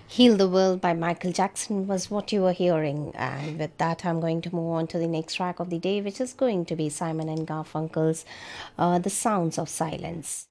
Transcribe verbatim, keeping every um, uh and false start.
Heal the World by Michael Jackson was what you were hearing. And with that, I'm going to move on to the next track of the day, which is going to be Simon and Garfunkel's uh, The Sounds of Silence.